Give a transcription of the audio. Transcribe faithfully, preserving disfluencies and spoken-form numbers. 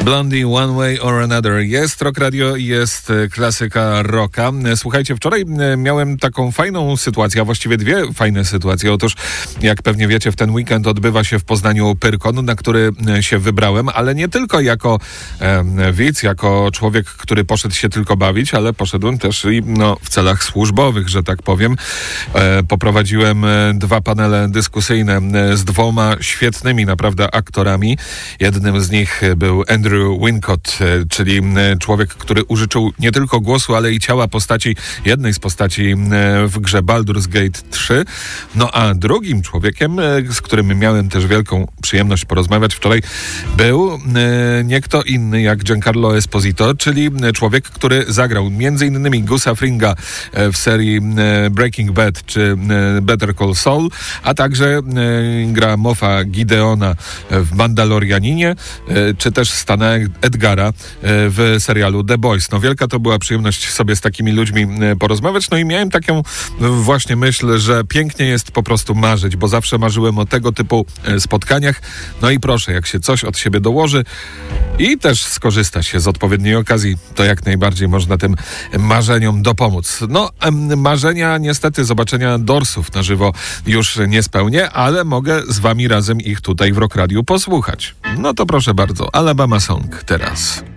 Blondie, One Way or Another. Jest Rock Radio, jest klasyka rocka. Słuchajcie, wczoraj miałem taką fajną sytuację, a właściwie dwie fajne sytuacje. Otóż, jak pewnie wiecie, w ten weekend odbywa się w Poznaniu Pyrkon, na który się wybrałem, ale nie tylko jako e, widz, jako człowiek, który poszedł się tylko bawić, ale poszedłem też i no, w celach służbowych, że tak powiem. E, poprowadziłem dwa panele dyskusyjne z dwoma świetnymi naprawdę aktorami. Jednym z nich był Andrew Wincott, czyli człowiek, który użyczył nie tylko głosu, ale i ciała postaci, jednej z postaci w grze Baldur's Gate trzy. No a drugim człowiekiem, z którym miałem też wielką przyjemność porozmawiać wczoraj, był nie kto inny jak Giancarlo Esposito, czyli człowiek, który zagrał między innymi Gusa Fringa w serii Breaking Bad czy Better Call Saul, a także gra Moffa Gideona w Mandalorianinie, czy też Stana Edgara w serialu The Boys. No wielka to była przyjemność sobie z takimi ludźmi porozmawiać, no i miałem taką właśnie myśl, że pięknie jest po prostu marzyć, bo zawsze marzyłem o tego typu spotkaniach. No i proszę, jak się coś od siebie dołoży i też skorzysta się z odpowiedniej okazji, to jak najbardziej można tym marzeniom dopomóc. No, marzenia niestety zobaczenia Doorsów na żywo już nie spełnię, ale mogę z wami razem ich tutaj w Rock Radiu posłuchać. No to proszę bardzo, Alabama Song teraz.